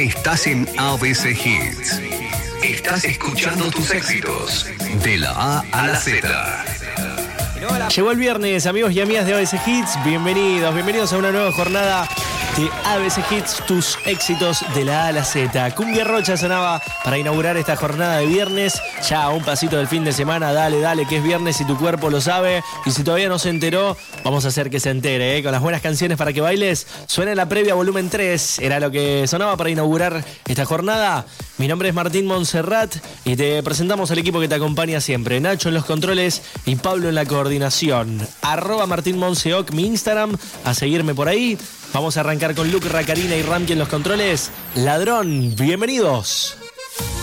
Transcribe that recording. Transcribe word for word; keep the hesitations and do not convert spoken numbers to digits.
Estás en A B C Hits. Estás escuchando tus éxitos de la A a la Z. Llegó el viernes, amigos y amigas de A B C Hits. Bienvenidos, bienvenidos a una nueva jornada de A B C Hits, tus éxitos de la A a la Z. Cumbia Rocha sonaba para inaugurar esta jornada de viernes. Ya a un pasito del fin de semana, dale, dale, que es viernes y tu cuerpo lo sabe. Y si todavía no se enteró, vamos a hacer que se entere, ¿eh? Con las buenas canciones para que bailes. Suena la previa volumen tres, era lo que sonaba para inaugurar esta jornada. Mi nombre es Martín Montserrat y te presentamos al equipo que te acompaña siempre. Nacho en los controles y Pablo en la coordinación. Arroba Martín Monseoc, mi Instagram, a seguirme por ahí. Vamos a arrancar con Luke, Racarina y Ramki en los controles. Ladrón, bienvenidos.